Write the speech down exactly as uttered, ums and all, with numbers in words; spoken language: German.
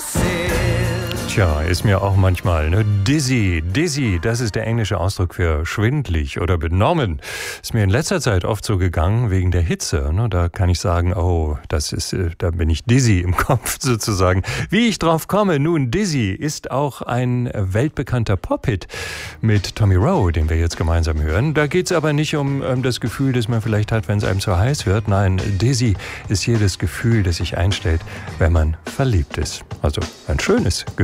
Tja, ist mir auch manchmal, ne? Dizzy, dizzy, das ist der englische Ausdruck für schwindlig oder benommen. Ist mir in letzter Zeit oft so gegangen wegen der Hitze, ne? Da kann ich sagen, oh, das ist, da bin ich dizzy im Kopf sozusagen. Wie ich drauf komme, nun, Dizzy ist auch ein weltbekannter Pop-Hit mit Tommy Rowe, den wir jetzt gemeinsam hören. Da geht's aber nicht um, um das Gefühl, das man vielleicht hat, wenn es einem zu heiß wird. Nein, Dizzy ist jedes Gefühl, das sich einstellt, wenn man verliebt ist. Also ein schönes Gefühl.